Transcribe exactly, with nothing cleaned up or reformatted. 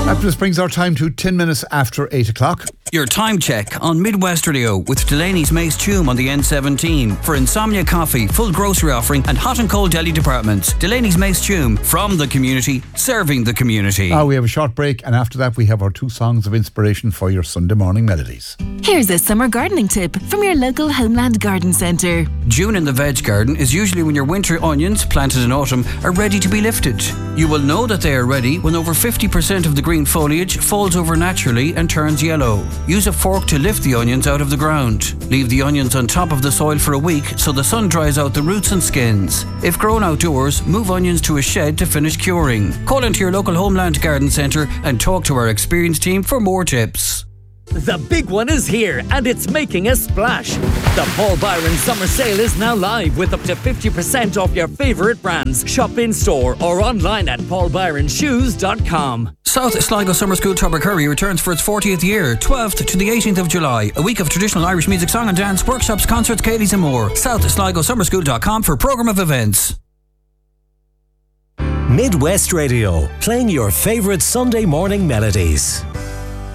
This brings our time to ten minutes after eight o'clock. Your time check on Midwest Radio with Delaney's Mace Tume on the N seventeen. For Insomnia Coffee, full grocery offering and hot and cold deli departments. Delaney's Mace Tume, from the community, serving the community. Uh, we have a short break, and after that we have our two songs of inspiration for your Sunday morning melodies. Here's a summer gardening tip from your local Homeland Garden Centre. June in the veg garden is usually when your winter onions, planted in autumn, are ready to be lifted. You will know that they are ready when over fifty percent of the green foliage falls over naturally and turns yellow. Use a fork to lift the onions out of the ground. Leave the onions on top of the soil for a week so the sun dries out the roots and skins. If grown outdoors, move onions to a shed to finish curing. Call into your local Homeland Garden Centre and talk to our experienced team for more tips. The big one is here, and it's making a splash. The Paul Byron Summer Sale is now live with up to fifty percent off your favourite brands. Shop in store or online at paul byron shoes dot com. South Sligo Summer School Tubbercurry returns for its fortieth year, twelfth to the eighteenth of July. A week of traditional Irish music, song and dance, workshops, concerts, Cadies and more. south sligo summer school dot com for programme of events. Midwest Radio, playing your favourite Sunday morning melodies.